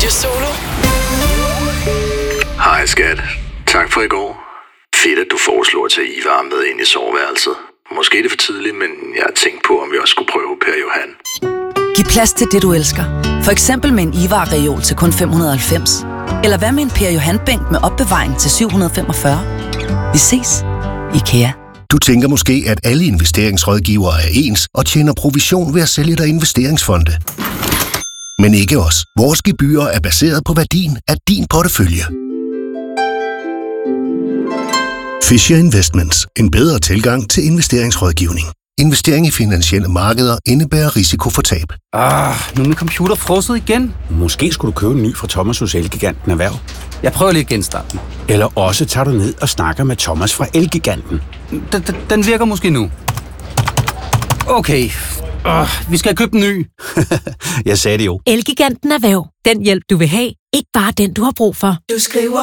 Radio Solo. Hej skat. Tak for i går. Fedt, at du foreslår at tage Ivar med ind i soveværelset. Måske er det for tidligt, men jeg har tænkt på, om vi også skulle prøve Per Johan. Giv plads til det, du elsker. For eksempel med en Ivar-reol til kun 590. Eller hvad med en Per Johan-bænk med opbevaring til 745. Vi ses. IKEA. Du tænker måske, at alle investeringsrådgivere er ens og tjener provision ved at sælge dig investeringsfonde. Men ikke os. Vores gebyrer er baseret på værdien af din portefølje. Fisher Investments. En bedre tilgang til investeringsrådgivning. Investering i finansielle markeder indebærer risiko for tab. Nu er min computer frosset igen. Måske skulle du købe en ny fra Thomas hos Elgiganten Erhverv. Jeg prøver lige at genstarte den. Eller også tager du ned og snakker med Thomas fra Elgiganten. Den virker måske nu. Okay. Vi skal have købt en ny. Jeg sagde det jo. Elgiganten Erhverv. Den hjælp, du vil have. Ikke bare den, du har brug for. Du skriver